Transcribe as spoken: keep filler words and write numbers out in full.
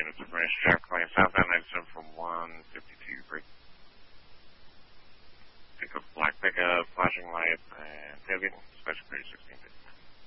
units of British traffic lane southbound ninety-seven from one fifty-two break. Pick up black pickup, flashing lights, and tailgate, special thirty sixteen fifty.